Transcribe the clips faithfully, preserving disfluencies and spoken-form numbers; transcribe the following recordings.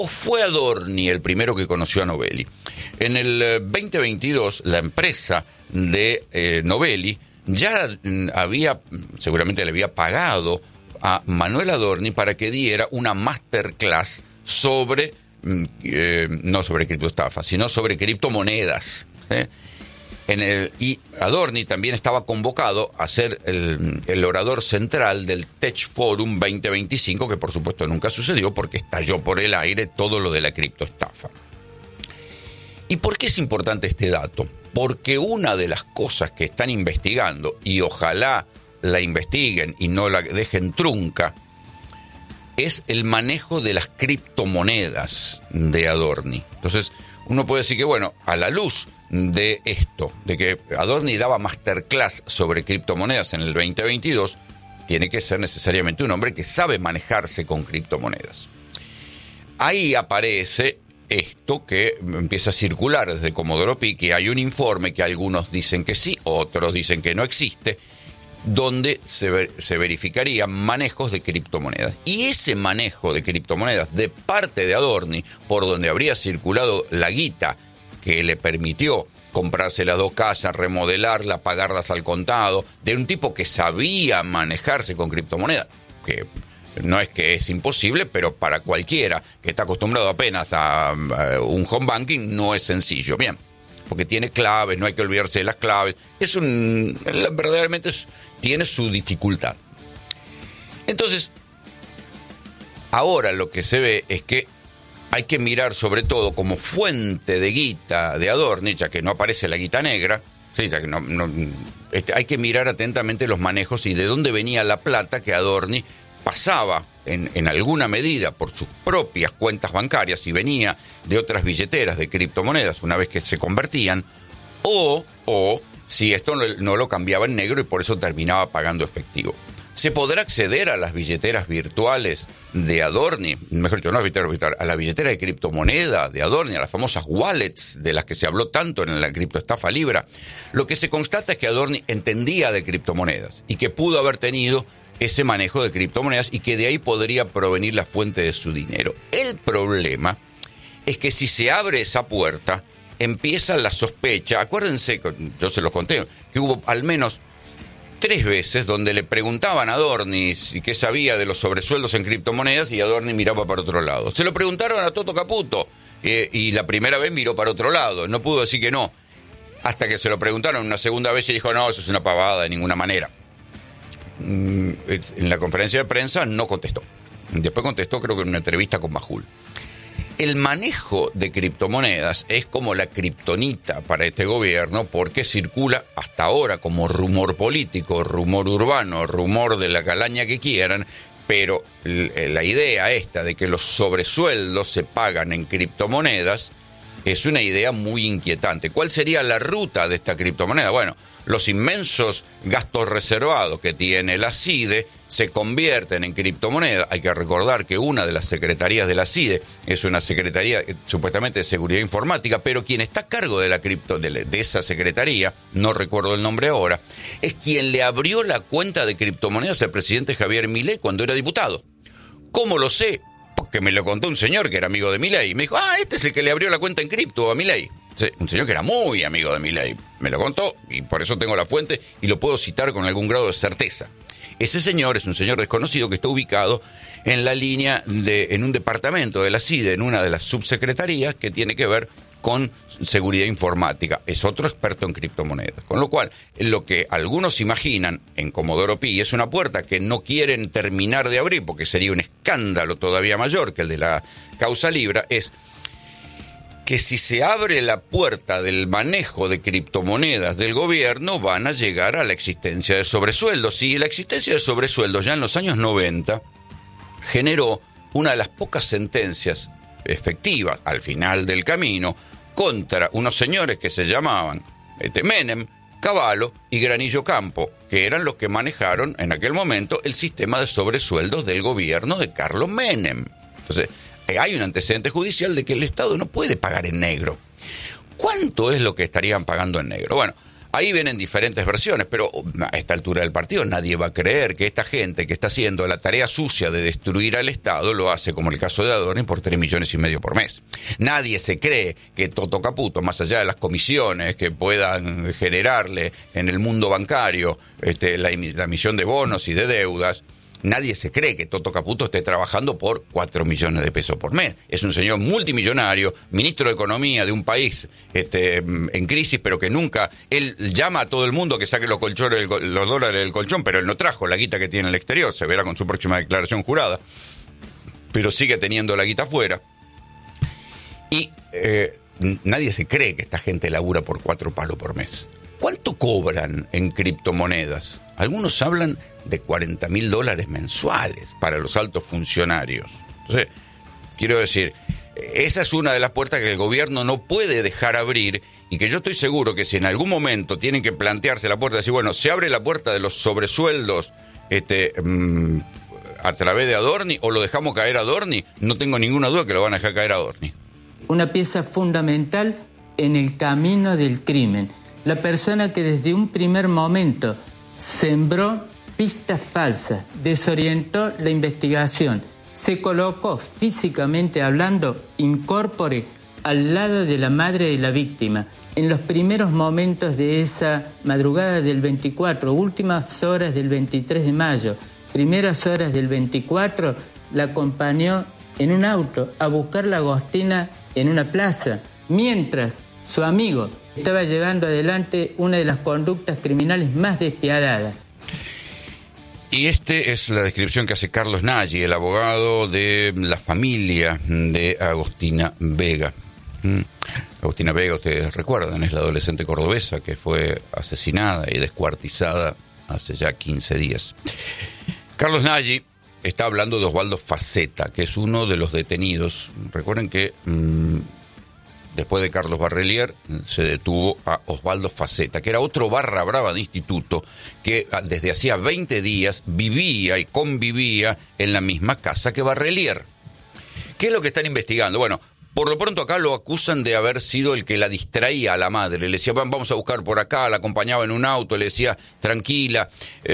¿O fue Adorni el primero que conoció a Novelli? En el veinte veintidós, la empresa de eh, Novelli ya había, seguramente le había pagado a Manuel Adorni para que diera una masterclass sobre, eh, no sobre criptoestafa, sino sobre criptomonedas, ¿sí? En el, y Adorni también estaba convocado a ser el, el orador central del Tech Forum veinte veinticinco, que por supuesto nunca sucedió porque estalló por el aire todo lo de la criptoestafa. ¿Y por qué es importante este dato? Porque una de las cosas que están investigando, y ojalá la investiguen y no la dejen trunca, es el manejo de las criptomonedas de Adorni. Entonces, uno puede decir que, bueno, a la luz de esto, de que Adorni daba masterclass sobre criptomonedas en el veinte veintidós, tiene que ser necesariamente un hombre que sabe manejarse con criptomonedas. Ahí aparece esto que empieza a circular desde Comodoro Pi, que hay un informe que algunos dicen que sí, otros dicen que no existe, donde se, ver, se verificarían manejos de criptomonedas. Y ese manejo de criptomonedas de parte de Adorni, por donde habría circulado la guita que le permitió comprarse las dos casas, remodelarlas, pagarlas al contado, de un tipo que sabía manejarse con criptomonedas, que no es que es imposible, pero para cualquiera que está acostumbrado apenas a, a un home banking no es sencillo, bien, porque tiene claves, no hay que olvidarse de las claves, es un, verdaderamente es, tiene su dificultad. Entonces, ahora lo que se ve es que hay que mirar sobre todo como fuente de guita de Adorni, ya que no aparece la guita negra, sí, ya que no, no, este, hay que mirar atentamente los manejos y de dónde venía la plata que Adorni pasaba en, en alguna medida por sus propias cuentas bancarias y venía de otras billeteras de criptomonedas una vez que se convertían, o, o si esto no, no lo cambiaba en negro y por eso terminaba pagando efectivo. ¿Se podrá acceder a las billeteras virtuales de Adorni? Mejor dicho, no a las billeteras virtuales, a la billetera de criptomoneda de Adorni, a las famosas wallets de las que se habló tanto en la criptoestafa Libra. Lo que se constata es que Adorni entendía de criptomonedas y que pudo haber tenido ese manejo de criptomonedas y que de ahí podría provenir la fuente de su dinero. El problema es que si se abre esa puerta, empieza la sospecha. Acuérdense, yo se los conté, que hubo al menos tres veces donde le preguntaban a Adorni qué sabía de los sobresueldos en criptomonedas y Adorni miraba para otro lado. Se lo preguntaron a Toto Caputo eh, y la primera vez miró para otro lado, no pudo decir que no, hasta que se lo preguntaron una segunda vez y dijo, no, eso es una pavada de ninguna manera. Mm, en la conferencia de prensa no contestó. Después contestó, creo que en una entrevista con Majul. El manejo de criptomonedas es como la kriptonita para este gobierno porque circula hasta ahora como rumor político, rumor urbano, rumor de la calaña que quieran, pero la idea esta de que los sobresueldos se pagan en criptomonedas es una idea muy inquietante. ¿Cuál sería la ruta de esta criptomoneda? Bueno, los inmensos gastos reservados que tiene la CIDE se convierten en criptomonedas. Hay que recordar que una de las secretarías de la CIDE es una secretaría eh, supuestamente de seguridad informática, pero quien está a cargo de la cripto de, de esa secretaría, no recuerdo el nombre ahora, es quien le abrió la cuenta de criptomonedas al presidente Javier Milei cuando era diputado. ¿Cómo lo sé? Porque me lo contó un señor que era amigo de Milei. Me dijo, ah, este es el que le abrió la cuenta en cripto a Milei. Un señor que era muy amigo de Milei. Me lo contó y por eso tengo la fuente y lo puedo citar con algún grado de certeza. Ese señor es un señor desconocido que está ubicado en la línea de, en un departamento de la CIDE, en una de las subsecretarías que tiene que ver con seguridad informática. Es otro experto en criptomonedas. Con lo cual, lo que algunos imaginan en Comodoro Pi es una puerta que no quieren terminar de abrir porque sería un escándalo todavía mayor que el de la causa Libra, es que si se abre la puerta del manejo de criptomonedas del gobierno, van a llegar a la existencia de sobresueldos. Y la existencia de sobresueldos ya en los años noventa generó una de las pocas sentencias efectivas al final del camino contra unos señores que se llamaban este, Menem, Cavallo y Granillo Campo, que eran los que manejaron en aquel momento el sistema de sobresueldos del gobierno de Carlos Menem. Entonces, hay un antecedente judicial de que el Estado no puede pagar en negro. ¿Cuánto es lo que estarían pagando en negro? Bueno, ahí vienen diferentes versiones, pero a esta altura del partido nadie va a creer que esta gente que está haciendo la tarea sucia de destruir al Estado lo hace, como el caso de Adorni, por tres millones y medio por mes. Nadie se cree que Toto Caputo, más allá de las comisiones que puedan generarle en el mundo bancario, este, la, la emisión de bonos y de deudas, nadie se cree que Toto Caputo esté trabajando por cuatro millones de pesos por mes. Es un señor multimillonario, ministro de Economía de un país este, en crisis, pero que nunca... Él llama a todo el mundo que saque los colchones, los dólares del colchón, pero él no trajo la guita que tiene en el exterior. Se verá con su próxima declaración jurada. Pero sigue teniendo la guita afuera. Y eh, nadie se cree que esta gente labura por cuatro palos por mes. ¿Cuánto cobran en criptomonedas? Algunos hablan de cuarenta mil dólares mensuales para los altos funcionarios. Entonces, quiero decir, esa es una de las puertas que el gobierno no puede dejar abrir y que yo estoy seguro que si en algún momento tienen que plantearse la puerta, decir, bueno, se abre la puerta de los sobresueldos este, mmm, a través de Adorni o lo dejamos caer a Adorni, no tengo ninguna duda que lo van a dejar caer a Adorni. Una pieza fundamental en el camino del crimen. La persona que desde un primer momento sembró pistas falsas, desorientó la investigación, se colocó físicamente hablando incórpore al lado de la madre de la víctima. En los primeros momentos de esa madrugada del veinticuatro, últimas horas del veintitrés de mayo, primeras horas del veinticuatro, la acompañó en un auto a buscar la Agostina en una plaza, mientras su amigo estaba llevando adelante una de las conductas criminales más despiadadas. Y esta es la descripción que hace Carlos Nagy, el abogado de la familia de Agostina Vega. Agostina Vega, ustedes recuerdan, es la adolescente cordobesa que fue asesinada y descuartizada hace ya quince días. Carlos Nagy está hablando de Osvaldo Faceta, que es uno de los detenidos. Recuerden que mmm, después de Carlos Barrelier se detuvo a Osvaldo Faceta, que era otro barra brava de instituto que desde hacía veinte días vivía y convivía en la misma casa que Barrelier. ¿Qué es lo que están investigando? Bueno, por lo pronto acá lo acusan de haber sido el que la distraía a la madre. Le decía, vamos a buscar por acá, la acompañaba en un auto, le decía, tranquila,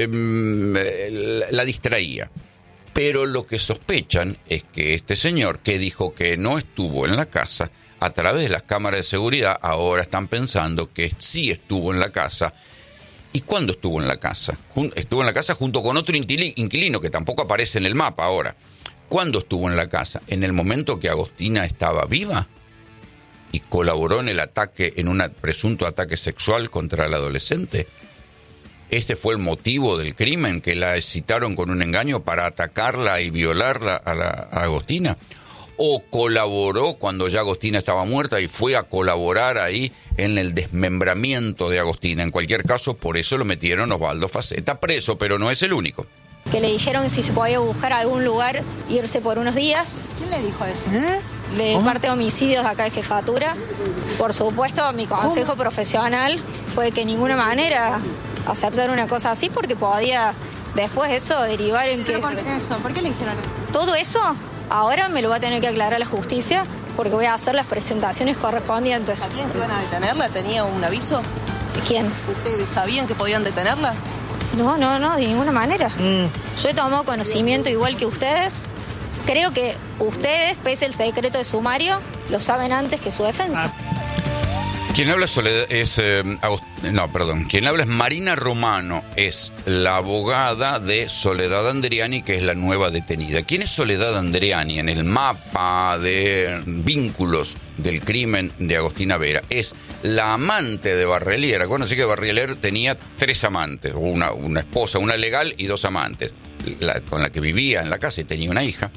eh, la distraía. Pero lo que sospechan es que este señor, que dijo que no estuvo en la casa, a través de las cámaras de seguridad, ahora están pensando que sí estuvo en la casa. ¿Y cuándo estuvo en la casa? Estuvo en la casa junto con otro inquilino que tampoco aparece en el mapa ahora. ¿Cuándo estuvo en la casa? ¿En el momento que Agostina estaba viva? ¿Y colaboró en el ataque, en un presunto ataque sexual contra la adolescente? ¿Este fue el motivo del crimen, que la excitaron con un engaño para atacarla y violarla a, la, a Agostina? ¿O colaboró cuando ya Agostina estaba muerta y fue a colaborar ahí en el desmembramiento de Agostina? En cualquier caso, por eso lo metieron Osvaldo Faceta preso, pero no es el único. Que le dijeron si se podía buscar algún lugar, irse por unos días. ¿Quién le dijo eso? ¿Eh? De ¿Cómo? Parte de homicidios acá de jefatura. Por supuesto, mi consejo ¿Cómo? profesional fue que de ninguna manera aceptar una cosa así, porque podía después eso derivar en que... ¿Pero por qué eso? ¿Por qué le dijeron eso? Todo eso ahora me lo va a tener que aclarar la justicia, porque voy a hacer las presentaciones correspondientes. ¿Sabían que iban a detenerla? ¿Tenía un aviso? ¿De quién? ¿Ustedes sabían que podían detenerla? No, no, no, de ninguna manera. Mm. Yo he tomado conocimiento igual que ustedes. Creo que ustedes, pese al secreto de sumario, lo saben antes que su defensa. Ah. Quien habla es Soledad, es, eh, no, perdón, quien habla es Marina Romano, es la abogada de Soledad Andriani, que es la nueva detenida. ¿Quién es Soledad Andriani en el mapa de vínculos del crimen de Agostina Vera? Es la amante de Barrelier. Acuérdense que Barrelier tenía tres amantes, una, una esposa, una legal y dos amantes, la, con la que vivía en la casa y tenía una hija.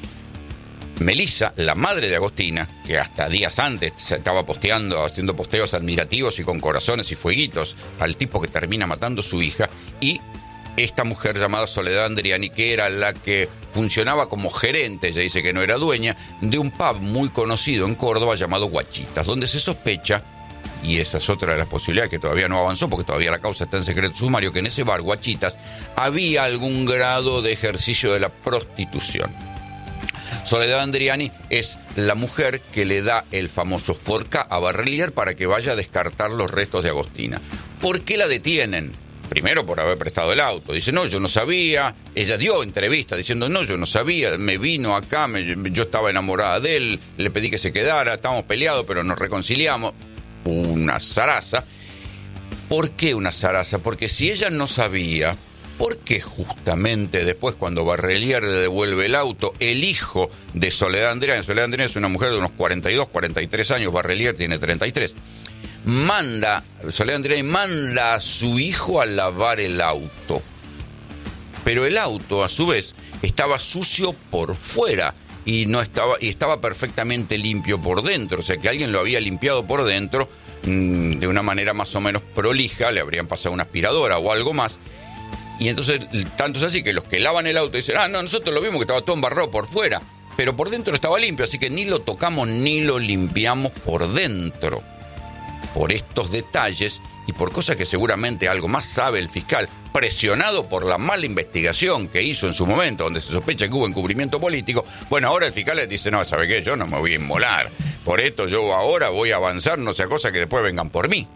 Melissa, la madre de Agostina, que hasta días antes se estaba posteando, haciendo posteos admirativos y con corazones y fueguitos al tipo que termina matando a su hija, y esta mujer llamada Soledad Andriani, que era la que funcionaba como gerente, ella dice que no era dueña, de un pub muy conocido en Córdoba llamado Guachitas, donde se sospecha, y esta es otra de las posibilidades que todavía no avanzó porque todavía la causa está en secreto sumario, que en ese bar Guachitas había algún grado de ejercicio de la prostitución. Soledad Andriani es la mujer que le da el famoso Forca a Barrelier para que vaya a descartar los restos de Agostina. ¿Por qué la detienen? Primero por haber prestado el auto. Dice, no, yo no sabía. Ella dio entrevista diciendo, no, yo no sabía. Me vino acá, me, yo estaba enamorada de él, le pedí que se quedara, estábamos peleados, pero nos reconciliamos. Una zaraza. ¿Por qué una zaraza? Porque si ella no sabía, ¿por qué justamente después, cuando Barrelier le devuelve el auto, el hijo de Soledad Andrea, Soledad Andrea es una mujer de unos cuarenta y dos, cuarenta y tres años, Barrelier tiene treinta y tres, manda, Soledad Andrea manda a su hijo a lavar el auto? Pero el auto, a su vez, estaba sucio por fuera y no estaba, y estaba perfectamente limpio por dentro. O sea, que alguien lo había limpiado por dentro mmm, de una manera más o menos prolija, le habrían pasado una aspiradora o algo más. Y entonces, tanto es así que los que lavan el auto dicen, ah, no, nosotros lo vimos que estaba todo embarrado por fuera, pero por dentro estaba limpio, así que ni lo tocamos ni lo limpiamos por dentro. Por estos detalles y por cosas que seguramente algo más sabe el fiscal, presionado por la mala investigación que hizo en su momento, donde se sospecha que hubo encubrimiento político, bueno, ahora el fiscal le dice, no, ¿sabe qué? Yo no me voy a inmolar. Por esto yo ahora voy a avanzar, no sea cosa que después vengan por mí.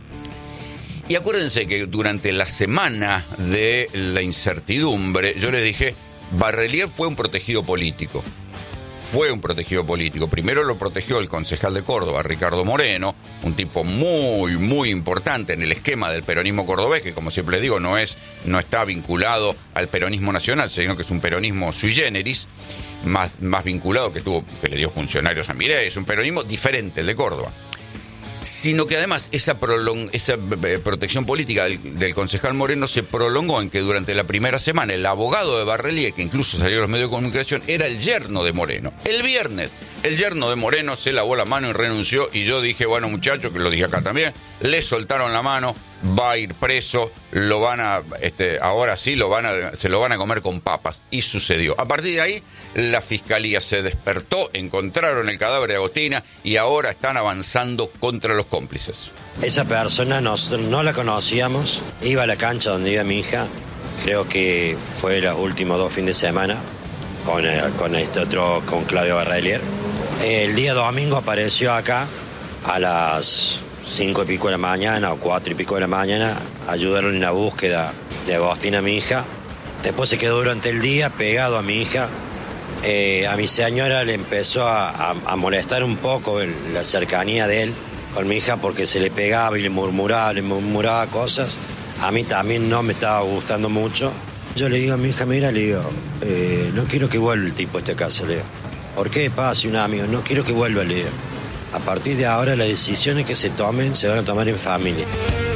Y acuérdense que durante la semana de la incertidumbre, yo les dije, Barrelier fue un protegido político. Fue un protegido político. Primero lo protegió el concejal de Córdoba, Ricardo Moreno, un tipo muy, muy importante en el esquema del peronismo cordobés, que como siempre digo, no es, no está vinculado al peronismo nacional, sino que es un peronismo sui generis, más, más vinculado que tuvo, que le dio funcionarios a Milei, es un peronismo diferente el de Córdoba. Sino que además esa, prolong, esa protección política del, del concejal Moreno se prolongó en que durante la primera semana el abogado de Barrelier, que incluso salió a los medios de comunicación, era el yerno de Moreno. El viernes, el yerno de Moreno se lavó la mano y renunció, y yo dije, bueno, muchachos, que lo dije acá también, le soltaron la mano, va a ir preso, lo van a, este, ahora sí, lo van a, se lo van a comer con papas. Y sucedió. A partir de ahí, la fiscalía se despertó, encontraron el cadáver de Agostina y ahora están avanzando contra los cómplices. Esa persona nosotros no la conocíamos, iba a la cancha donde iba mi hija, creo que fue los últimos dos fines de semana, con, el, con este otro, con Claudio Barrelier. El día domingo apareció acá a las cinco y pico de la mañana o cuatro y pico de la mañana, ayudaron en la búsqueda de Agostina, mi hija. Después se quedó durante el día pegado a mi hija. Eh, a mi señora le empezó a, a, a molestar un poco el, la cercanía de él con mi hija, porque se le pegaba y le murmuraba, le murmuraba cosas. A mí también no me estaba gustando mucho. Yo le digo a mi hija, mira, le digo, eh, no quiero que vuelva el tipo a esta casa, le digo. ¿Por qué, pa? Si un amigo, no quiero que vuelva, le digo. A partir de ahora las decisiones que se tomen se van a tomar en familia.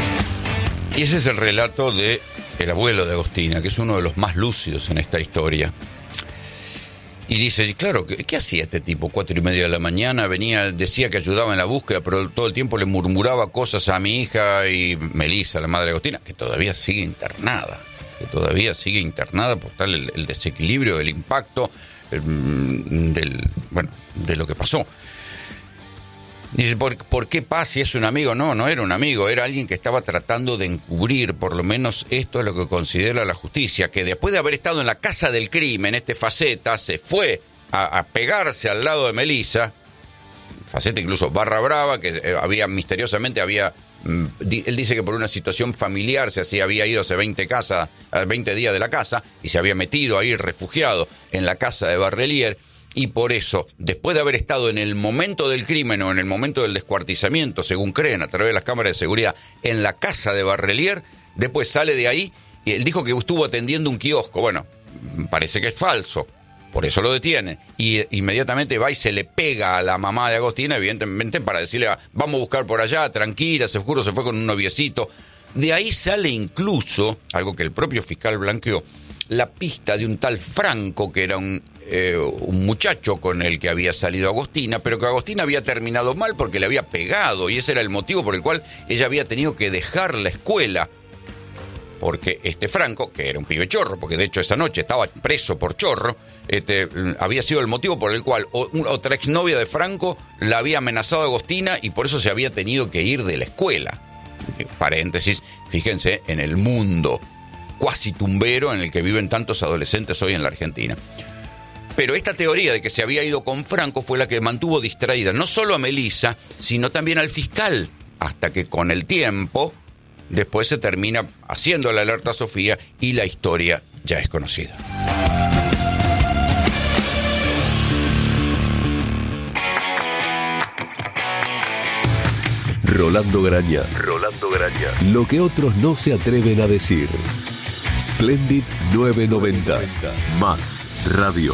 Y ese es el relato de el abuelo de Agostina, que es uno de los más lúcidos en esta historia. Y dice, claro, ¿qué, qué hacía este tipo? Cuatro y media de la mañana, venía, decía que ayudaba en la búsqueda, pero todo el tiempo le murmuraba cosas a mi hija y Melissa, la madre de Agostina, que todavía sigue internada, que todavía sigue internada por tal el, el desequilibrio del impacto el, del, bueno, de lo que pasó. Dice, ¿por, ¿por qué Paz si es un amigo? No, no era un amigo, era alguien que estaba tratando de encubrir, por lo menos esto es lo que considera la justicia, que después de haber estado en la casa del crimen, este Faceta se fue a, a pegarse al lado de Melissa, Faceta incluso barra brava, que había misteriosamente, había, él dice que por una situación familiar, se así había ido hace veinte, casa, veinte días de la casa, y se había metido ahí refugiado en la casa de Barrelier. Y por eso, después de haber estado en el momento del crimen o en el momento del descuartizamiento, según creen a través de las cámaras de seguridad, en la casa de Barrelier, después sale de ahí y él dijo que estuvo atendiendo un kiosco. Bueno, parece que es falso, por eso lo detienen. Y inmediatamente va y se le pega a la mamá de Agostina, evidentemente para decirle, vamos a buscar por allá, tranquila, seguro se fue con un noviecito. De ahí sale incluso, algo que el propio fiscal blanqueó, la pista de un tal Franco, que era un... Eh, un muchacho con el que había salido Agostina, pero que Agostina había terminado mal porque le había pegado, y ese era el motivo por el cual ella había tenido que dejar la escuela, porque este Franco, que era un pibe chorro, porque de hecho esa noche estaba preso por chorro, este, había sido el motivo por el cual otra exnovia de Franco la había amenazado a Agostina y por eso se había tenido que ir de la escuela. Paréntesis, fíjense en el mundo cuasi tumbero en el que viven tantos adolescentes hoy en la Argentina. Pero esta teoría de que se había ido con Franco fue la que mantuvo distraída no solo a Melissa, sino también al fiscal, hasta que con el tiempo después se termina haciendo la alerta Sofía y la historia ya es conocida. Rolando Graña. Rolando Graña. Lo que otros no se atreven a decir. Splendid novecientos noventa. Más radio.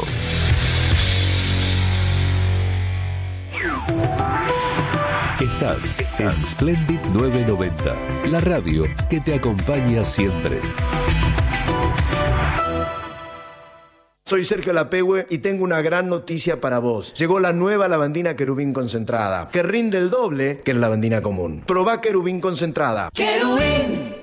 Estás en Splendid novecientos noventa, la radio que te acompaña siempre. Soy Sergio Lapehue y tengo una gran noticia para vos. Llegó la nueva lavandina Querubín concentrada, que rinde el doble que la lavandina común. Probá Querubín concentrada. ¡Querubín!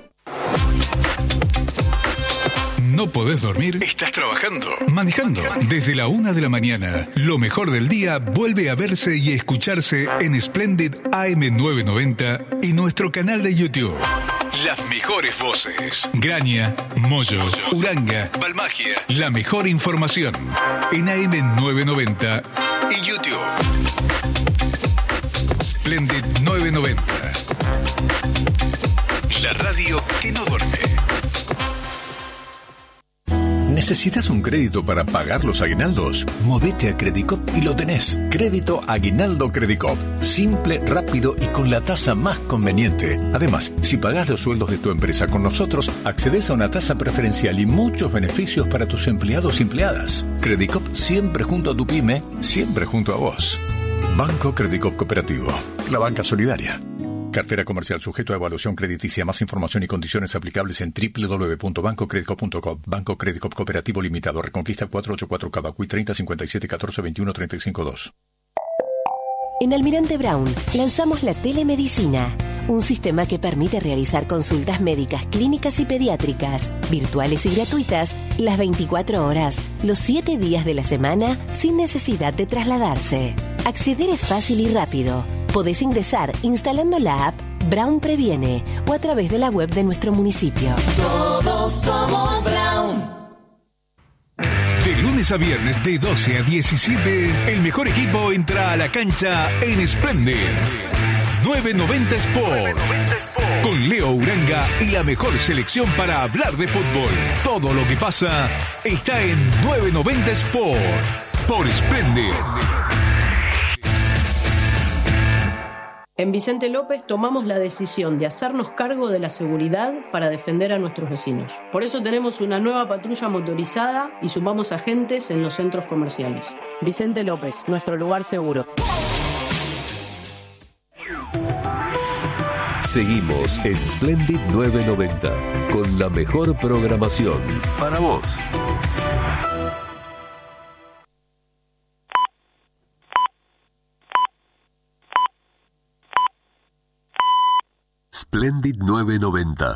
¿No podés dormir? ¿Estás trabajando? ¿Manejando? Desde la una de la mañana, lo mejor del día vuelve a verse y escucharse en Splendid A M novecientos noventa y nuestro canal de YouTube. Las mejores voces. Graña, Moyo, Uranga, Balmagia. La mejor información en A M novecientos noventa y YouTube. Splendid novecientos noventa. La radio que no duerme. ¿Necesitas un crédito para pagar los aguinaldos? Movete a Credicop y lo tenés. Crédito Aguinaldo Credicop. Simple, rápido y con la tasa más conveniente. Además, si pagás los sueldos de tu empresa con nosotros, accedes a una tasa preferencial y muchos beneficios para tus empleados y empleadas. Credicop siempre junto a tu pyme, siempre junto a vos. Banco Credicop Cooperativo. La banca solidaria. Cartera comercial sujeto a evaluación crediticia. Más información y condiciones aplicables en doble u doble u doble u punto banco credicop punto com. Banco Credicop Cooperativo Limitado. Reconquista cuatrocientos ochenta y cuatro Cavacuy treinta cincuenta y siete catorce veintiuno treinta y cinco dos. En Almirante Brown lanzamos la telemedicina, un sistema que permite realizar consultas médicas, clínicas y pediátricas, virtuales y gratuitas, las veinticuatro horas, los siete días de la semana, sin necesidad de trasladarse. Acceder es fácil y rápido. Podés ingresar instalando la app Brown Previene o a través de la web de nuestro municipio. Todos somos Brown. De lunes a viernes de doce a diecisiete, el mejor equipo entra a la cancha en Splendid novecientos noventa Sport. Con Leo Uranga y la mejor selección para hablar de fútbol. Todo lo que pasa está en novecientos noventa Sport por Splendid. En Vicente López tomamos la decisión de hacernos cargo de la seguridad para defender a nuestros vecinos. Por eso tenemos una nueva patrulla motorizada y sumamos agentes en los centros comerciales. Vicente López, nuestro lugar seguro. Seguimos en Splendid novecientos noventa con la mejor programación para vos. Splendid novecientos noventa.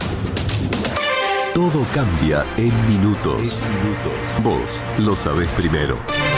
Todo cambia en minutos. Vos lo sabés primero.